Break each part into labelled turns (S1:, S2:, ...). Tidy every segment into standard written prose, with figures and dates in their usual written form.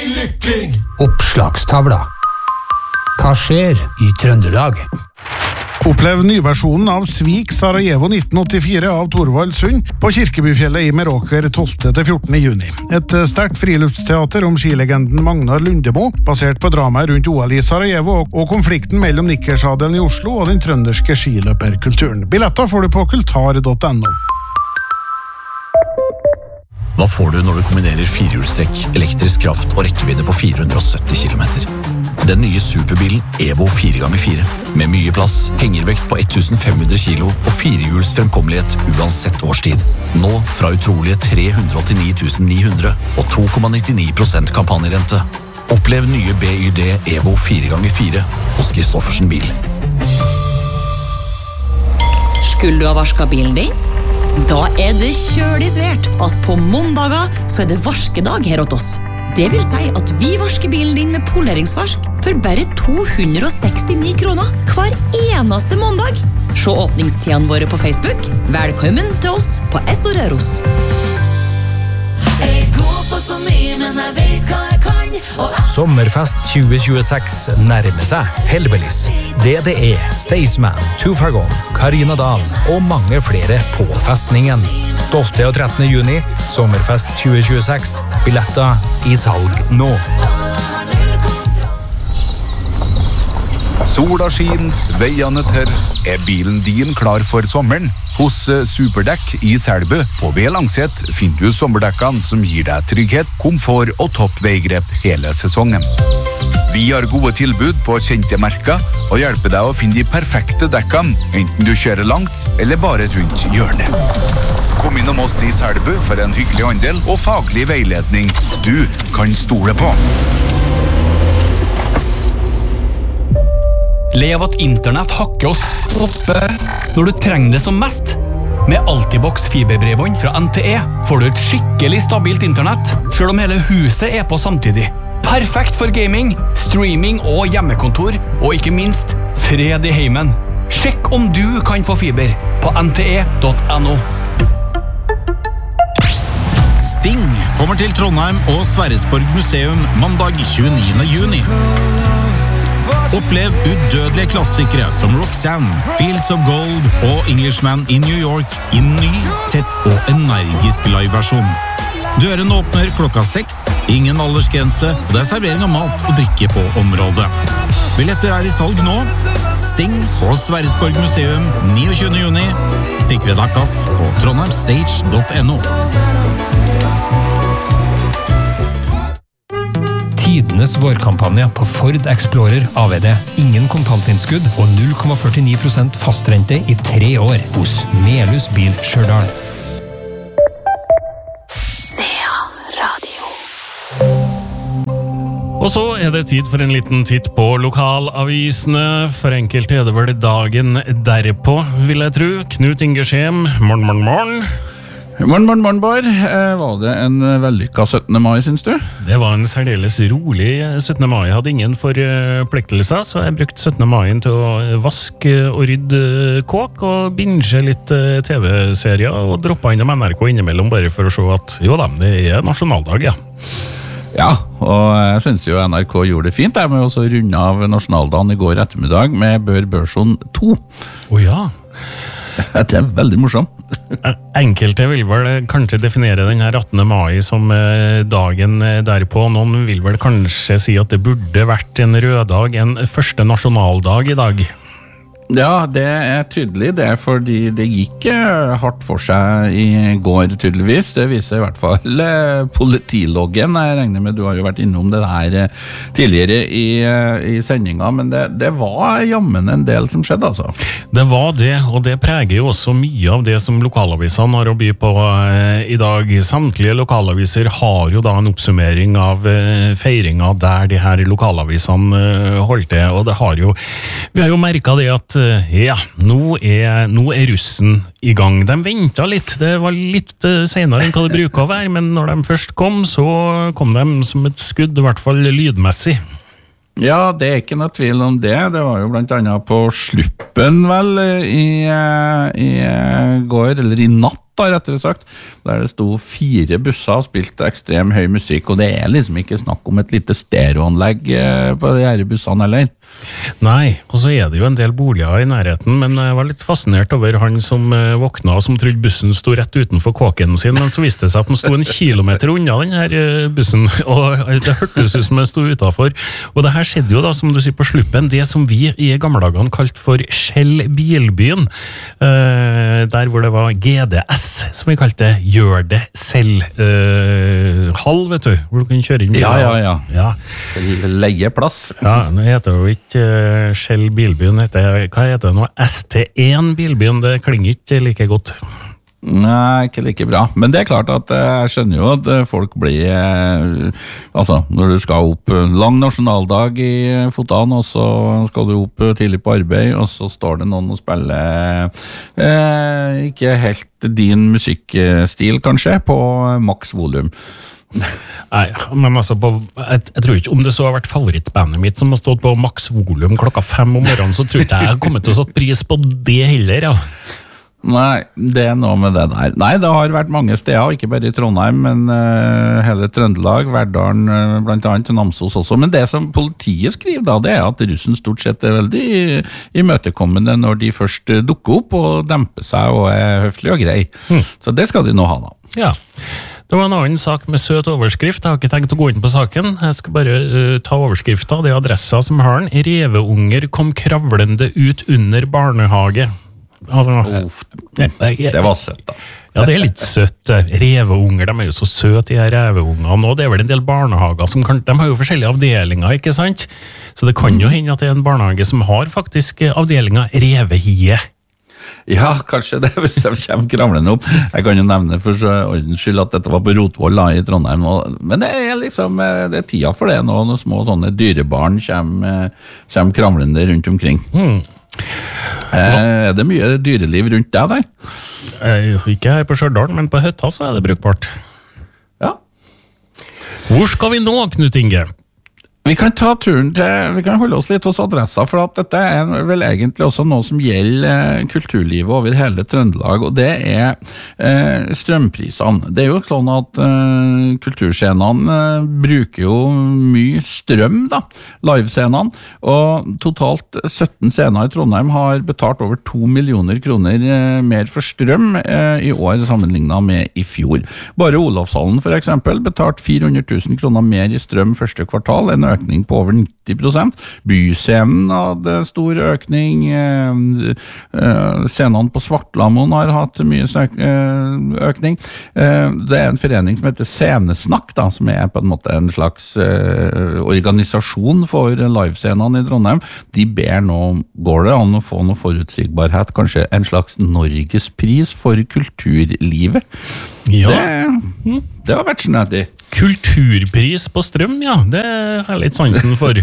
S1: lykkelig.
S2: Oppslagstavla. Hva skjer i Trøndelag?
S3: Opplev nyversjonen av Svik Sarajevo 1984 av Torvald Sund på Kirkebyfjellet i Meråker 12-14. juni. Et sterkt friluftsteater om skilegenden Magnar Lundemo, basert på dramaet rundt OL i Sarajevo og konflikten mellom nikkersadelen i Oslo og den trønderske skiløperkulturen. Billetter får du på kultar.no.
S4: Hva får du når du kombinerer firehjulstrekk, elektrisk kraft og rekkevidde på 470 km? Den nye superbilen Evo 4x4, med mye plass, hengervekt på 1500 kilo og firehjuls fremkommelighet uansett årstid. Nå fra utrolige 389 900 og 2,99% kampanjerente. Opplev nye BYD Evo 4x4 hos Kristoffersen Bil.
S5: Skulle du ha vasket bilen din? Da det kjølig svært at på måndager så det varskedag her hos oss. Det vil si at vi vasker bilen din med poleringsvask for bare 269 kroner hver eneste måndag. Se åpningstidene våre på Facebook. Velkommen til oss på Estoreros.
S1: Jeg går på så mye, men jeg vet hva jeg kan.
S6: Sommerfest 2026 nærmer seg Hellbillies, DDE, Staysman, Tufagon, Karina Dahl og mange flere på festningen. 12. og 13. juni, Sommerfest 2026, billetter i salg nå.
S7: Sola skin, veiene tørr. Bilen din klar for sommeren? Hos Superdekk i Selbu på B Langset finner du sommerdekkene som gir deg trygghet, komfort og topp veigrep hele sesongen. Vi har gode tilbud på kjente merker og hjelper deg å finne de perfekte dekkene, enten du kjører langt eller bare rundt hjørnet. Kom innom oss i Selbu for en hyggelig handel og faglig veiledning du kan stole på.
S8: Lev at internett hakker oss oppe når du trenger det som mest. Med Altibox fiberbredbånd fra NTE får du et skikkelig stabilt internett, selv om hele huset på samtidig. Perfekt for gaming, streaming og hjemmekontor, og ikke minst fred i heimen. Sjekk om du kan få fiber på nte.no.
S9: Sting kommer til Trondheim og Sverresborg museum mandag 29. juni. Opplev udødelige klassikere som Roxanne, Fields of Gold og Englishman in New York i ny, tett og energisk liveversjon. Døren åpner klokka 6, ingen aldersgrense, og det servering av mat og drikke på området. Billetter i salg nå. Sting på Sverresborg museum 29. juni. Sikre deg plass på trondheimstage.no.
S6: Tidenes vårkampanje på Ford Explorer AVD. Ingen kontantinnskudd og 0,49% fastrente i 3 år hos Melhus Bil Stjørdal.
S10: Og så det tid for en liten titt på lokalavisene. For enkelte det vel dagen derpå, vil jeg tro. Knut Inge Skjem, morgen.
S11: Morgen, Bård. Var det en vellykket 17. mai, synes du?
S10: Det var en særdeles rolig 17. mai. Jeg hadde ingen forpliktelser, så jeg brukte 17. mai til å vaske og rydde kåk og binge litt TV-serier og droppe innom NRK innimellom bare for å se at jo da, det nasjonaldag, ja.
S11: Ja, og jeg synes jo NRK gjorde det fint. Jeg må jo også runde av nasjonaldagen i går ettermiddag med Bør Børson 2.
S10: Ja.
S11: Det veldig morsomt.
S10: Enkelte vil vel kanskje definere den her 18. mai som dagen derpå. Noen vil vel kanskje si at det burde vært en røddag, en første nasjonaldag i dag.
S11: Ja, det tydelig det, fordi det gikk hardt for seg i går tydeligvis. Det viser i hvert fall politiloggen. Jeg regner med, du har jo vært innom det her tidligere i sendingen, men det var jammen en del som skjedde, altså.
S10: Det var det, og det preger jo også mye av det som lokalavisene har å by på i dag. Samtlige lokalaviser har jo da en oppsummering av feiringa der de her lokalavisene holdt det, og det har jo, vi har jo merket det at ja, nå russen i gang. De ventet litt, det var litt senere enn hva det bruker å være, men når de først kom, så kom de som et skudd, i hvert fall lydmessig.
S11: Ja, det ikke noe tvil om det. Det var jo blant annet på Sluppen vel i går, eller i natt, da, rettere sagt, der det sto 4 busser og spilte ekstrem høy musikk, og det liksom ikke snakk om et lite stereoanlegg på de her bussene, eller?
S10: Nei, og så det jo en del boliger i nærheten, men jeg var litt fascinert over han som våkna og som trodde bussen sto rett utenfor kåken sin, men så viste det seg at den sto 1 kilometer unna den her bussen, og det hørtes ut som den sto utenfor. Og det her skjedde jo da, som du sier på sluppen, det som vi i gamle dagene kalt for Shell Bilbyen, der hvor det var GDS, som vi kalte Gjør det selv hall, vet du, hvor du kunne kjøre inn biler.
S11: Ja. Leie plass.
S10: Ja, nå heter jo ikke Shell Bilbyen, hva heter det nå? ST1 Bilbyen, det klinger ikke like godt.
S11: Nei, ikke like bra. Men det klart at jeg skjønner jo at folk blir altså, når du skal opp lang nasjonaldag i Fotan, og så skal du opp tidlig på arbeid, og så står det noen og spiller ikke helt din musikkstil, kanskje, på maks volum.
S10: Nei, men altså jeg tror ikke om det så har vært favorittbandet mitt som har stått på maks volum klokka 5 om morgenen, så tror ikke jeg har kommet til å satt pris på det heller, ja.
S11: Nei, det noe med det der. Nei, det har vært mange steder, ikke bare i Trondheim, men hele Trøndelag, Verdalen, blant annet Namsos også. Men det som politiet skriver da, det at russen stort sett veldig imøtekommende når de først dukker opp og demper seg og høflig og grei. Så det skal de nå ha da.
S10: Ja. Det var en annen sak med søt overskrift. Jeg har ikke tenkt å gå inn på saken. Jeg skal bare ta overskrifta. Det adressa som har den. Reveunger kom kravlende ut under barnehage. Altså,
S11: det var søtt da.
S10: Ja, det litt søtt. Reveunger, de jo så søte, de her reveungene. Og det vel en del barnehager som de har jo forskjellige avdelinger, ikke sant? Så det kan jo hende at det en barnehage som har faktisk avdelinga revehie.
S11: Ja, kanskje det, hvis de kommer kramlende opp. Jeg kan jo nevne for ordens skyld at dette var på Rotvoll da, i Trondheim. Men det liksom, det tida for det nå, når små sånne dyrebarn kommer kramlende rundt omkring. Det mye dyreliv rundt deg der?
S10: Ikke her på Stjørdal, men på Høtta så det brukbart.
S11: Ja.
S10: Hvor skal vi nå, Knut Inge?
S11: Vi kan ta turen til, vi kan holde oss litt hos adressa, for at dette vel egentlig også noe som gjelder kulturlivet over hele Trøndelag, og det strømprisene. Det jo sånn at kulturscenene bruker jo mye strøm da, livescenene, og totalt 17 scener i Trondheim har betalt over 2 millioner kroner mer for strøm i år sammenlignet med i fjor. Bare Olavshallen for eksempel betalt 400 000 kroner mer i strøm første kvartal, en økning på over 90%. Byscenen hadde stor økning. Scenene på Svartlamoen har hatt mye økning. Det en forening som heter Scenesnakk, da, som på en måte en slags organisasjon for livescenene i Trondheim. De ber nå, går det an å få noe forutsigbarhet, kanskje en slags Norgespris for kulturlivet.
S10: Ja.
S11: Det har vært snødig.
S10: Kulturpris på strøm, ja, det har jeg litt sansen for.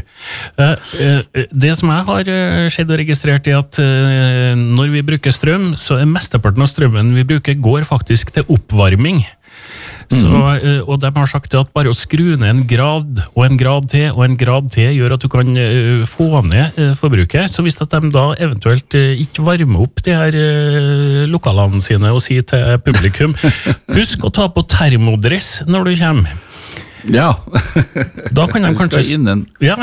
S10: Det som jeg har sett og registrert at når vi bruker strøm, så mesteparten av strømmen vi bruker går faktisk til oppvarming. Så, og de har sagt at bare å skru ned en grad og en grad til og en grad til gjør at du kan få ned forbruket. Så hvis at de da eventuelt ikke varmer opp de her lokalene sine og sier til publikum, husk å ta på termodress når du kommer.
S11: Ja.
S10: Da kan de kanskje... Ja.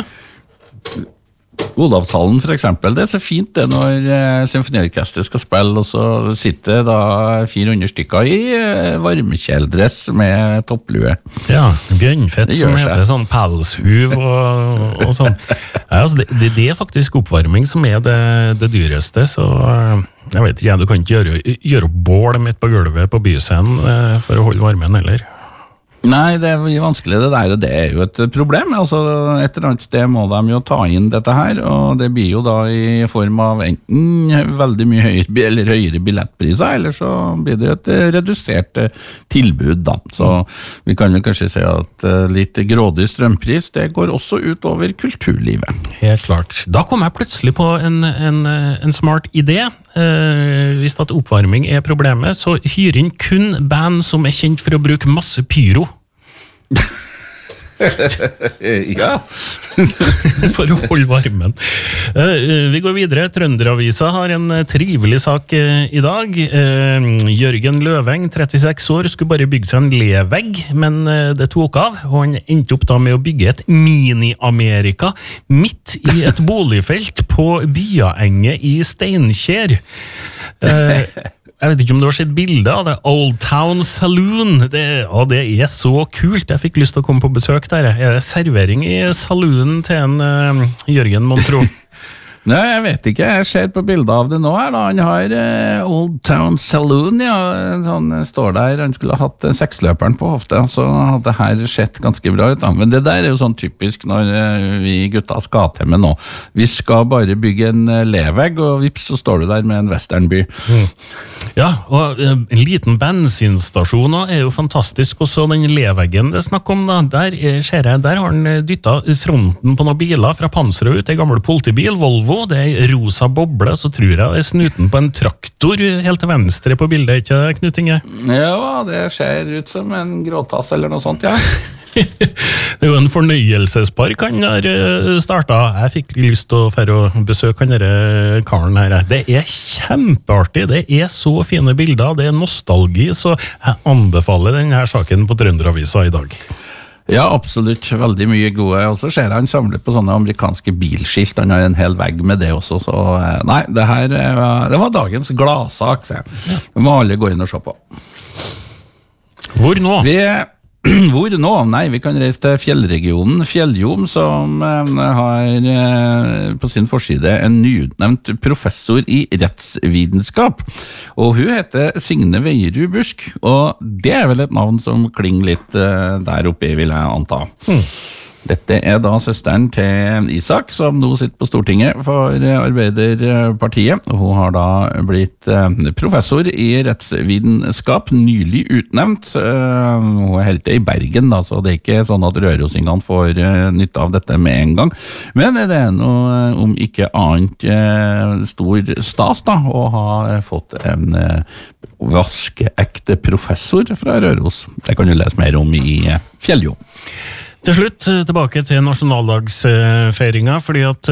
S11: Olavshallen for eksempel, det så fint det når symfoniorkestret skal spille, og så sitter da 400 stykker i varmekjeldress med topplue.
S10: Ja, bjørnfett som heter sånn pelshuv og sånn. Ja, altså det faktisk oppvarming som det dyreste, så jeg vet ikke, du kan ikke gjøre bål midt på gulvet på byscenen for å holde varmen heller.
S11: Nei, det vanskelig det der, og det jo et problem. Altså, et eller annet sted må de jo ta inn dette her, og det blir jo da i form av enten veldig mye høyere billettpriser, eller så blir det et redusert tilbud da. Så vi kan jo kanskje si at litt grådig strømpris, det går også ut over kulturlivet.
S10: Helt klart. Da kom jeg plutselig på en smart idé. Hvis at oppvarming problemet, så hyr inn kun band som kjent for å bruke masse pyro.
S11: Ja.
S10: For å holde varmen. Vi går videre. Trønderavisa har en trivelig sak i dag. Jørgen Løveng, 36 år, skulle bare bygge seg en levegg, men det tok av, og han endte opp da med å bygge et mini-Amerika midt i et boligfelt på Byaenge i Steinkjer. Jeg vet ikke om du har sett bildet av det, Old Town Saloon. Det er så kult. Jeg fikk lyst til å komme på besøk der. Er det servering i saloonen til en Jørgen Montro?
S11: Nei, jeg vet ikke. Jeg ser på bildet av det nå her da. Han har Old Town Saloon, ja. Sånn står der. Han skulle ha hatt seksløperen på hofte, så hadde det her sett ganske bra ut da. Men det der er jo sånn typisk når vi gutta skal til med nå. Vi skal bare bygge en levegg, og vips, så står du der med en westernby.
S10: Ja, og en liten bensinstasjon er jo fantastisk. Og så den leveggen det snakk om da, der ser jeg, der har han dyttet fronten på noen biler fra Pansrud ut, en gammel politibil, Volvo. Det er rosa boble, så tror jeg det er snuten på en traktor helt til venstre på bildet, ikke det, Knut Inge?
S11: Ja, det ser ut som en gråtass eller noe sånt, ja.
S10: Det er jo en fornøyelsespark han har startet. Jeg fikk lyst til å besøke han der karen her. Det er kjempeartig, det er så fine bilder, det er nostalgi, så jeg anbefaler denne saken på Trønderavisa i dag.
S11: Ja, absolutt. Veldig mye gode. Og så ser han samlet på sånne amerikanske bilskilt. Han har en hel vegg med det også. Så nei, det var dagens gladsak, sier jeg. Ja. Det må alle gå inn og se på.
S10: Hvor nå?
S11: Hvor nå? Nei, vi kan reise til fjellregionen Fjelljom, som har på sin forside en nyutnevnt professor i rettsvitenskap. Og hun heter Signe Veierud Busk, og det er vel et navn som klinger litt der oppe, vil jeg anta. Dette er da søsteren til Isak, som nå sitter på Stortinget for Arbeiderpartiet. Hun har da blitt professor i rettsvitenskap, nylig utnevnt. Hun er helt i Bergen, da, så det er ikke sånn at rørosingene får nytte av dette med en gang. Men det er noe, om ikke annet, stor stas da, å ha fått en vaskeekte professor fra Røros. Det kan du lese mer om i Fjelljom.
S10: Til slutt, tilbake til nasjonaldagsfeiringa, fordi at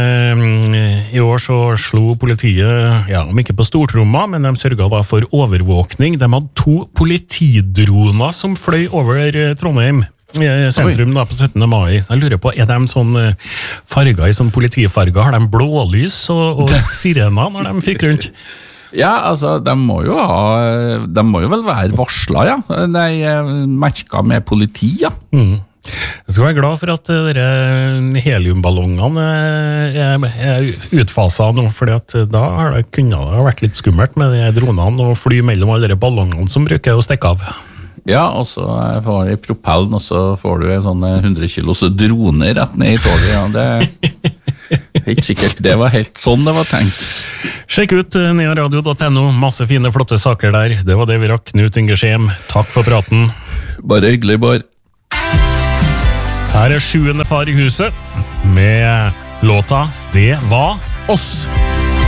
S10: i år så slo politiet, ja, om ikke på stortromma, men de sørget da for overvåkning. De hadde 2 politidroner som fløy over Trondheim i sentrum da på 17. mai. Jeg lurer på, er de sånn farger i sånn politifarger? Har de blålys og sirener når de fikk rundt?
S11: Ja, altså, de må jo vel være varslet, ja. De merket med politi, ja.
S10: Jeg skal være glad for at heliumballongene er utfaset nå, fordi at da kunne det vært litt skummelt med de dronene og fly mellom alle de ballongene som bruker å stikke av.
S11: Ja, og så får de propellen, og så får du en sånn 100 kilos drone rett ned i toget. Ja, det er ikke sikkert det var helt sånn det var tenkt.
S10: Sjekk ut nearadio.no, masse fine, flotte saker der. Det var det vi rakk. Knut Inge Skjem, takk for praten.
S11: Bare hyggelig, Bård.
S10: Her er 7. far i huset med låta Det var oss.